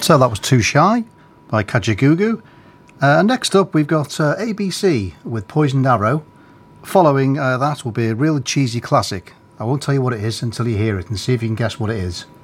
So that was Too Shy by Kajagoogoo. Next up, we've got ABC with Poisoned Arrow. Following that will be a really cheesy classic. I won't tell you what it is until you hear it and see if you can guess what it is.